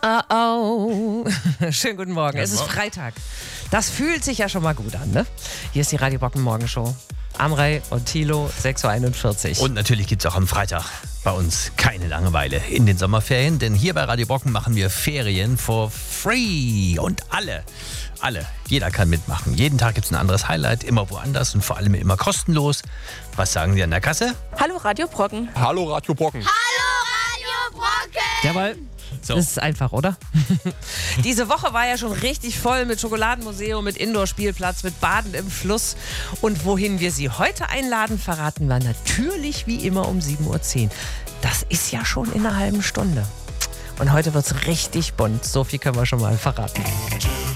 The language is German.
Oh. Schönen guten Morgen. Es ist Freitag. Das fühlt sich ja schon mal gut an, ne? Hier ist die Radio Brocken Morgenshow. Amrei und Thilo, 6.41 Uhr. Und natürlich gibt es auch am Freitag bei uns keine Langeweile in den Sommerferien, denn hier bei Radio Brocken machen wir Ferien for free. Und alle, jeder kann mitmachen. Jeden Tag gibt es ein anderes Highlight, immer woanders und vor allem immer kostenlos. Was sagen Sie an der Kasse? Hallo Radio Brocken. Hallo Radio Brocken. Hallo Radio Brocken. Jawohl. So. Das ist einfach, oder? Diese Woche war ja schon richtig voll mit Schokoladenmuseum, mit Indoor-Spielplatz, mit Baden im Fluss. Und wohin wir Sie heute einladen, verraten wir natürlich wie immer um 7.10 Uhr. Das ist ja schon in einer halben Stunde. Und heute wird es richtig bunt. So viel können wir schon mal verraten.